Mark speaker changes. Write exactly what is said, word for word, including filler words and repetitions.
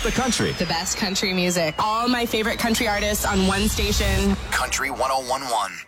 Speaker 1: the country.
Speaker 2: The best country music. All my favorite country artists on one station.
Speaker 3: Country one oh one one.